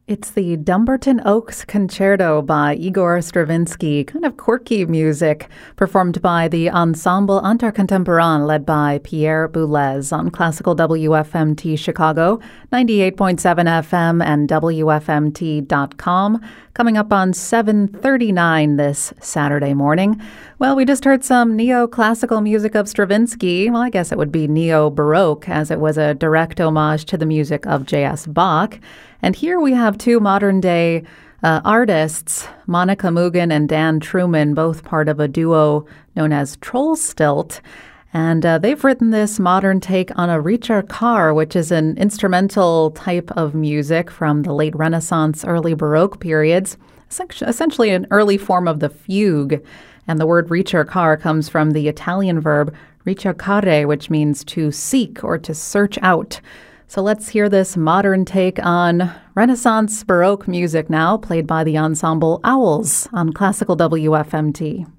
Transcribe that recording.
It's the Dumbarton Oaks Concerto by Igor Stravinsky, kind of quirky music performed by the Ensemble Intercontemporain led by Pierre Boulez on Classical WFMT Chicago, 98.7 FM and WFMT.com. Coming up on 7:39 this Saturday morning. Well, we just heard some neoclassical music of Stravinsky. Well, I guess it would be neo-Baroque, as it was a direct homage to the music of J.S. Bach. And here we have two modern-day artists, Monica Mugen and Dan Truman, both part of a duo known as Trollstilt. And they've written this modern take on a ricercar, which is an instrumental type of music from the late Renaissance, early Baroque periods, essentially an early form of the fugue. And the word ricercar comes from the Italian verb ricercare, which means to seek or to search out. So let's hear this modern take on Renaissance Baroque music now, played by the ensemble Owls on Classical WFMT.